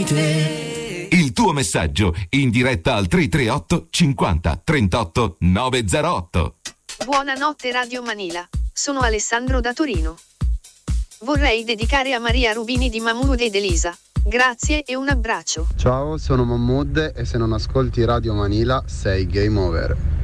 te. Il tuo messaggio in diretta al 338 50 38 908. Buonanotte Radio Manila, sono Alessandro da Torino. Vorrei dedicare a Maria Rubini di Mahmood ed Elisa. Grazie e un abbraccio. Ciao, sono Mahmood e se non ascolti Radio Manila sei game over.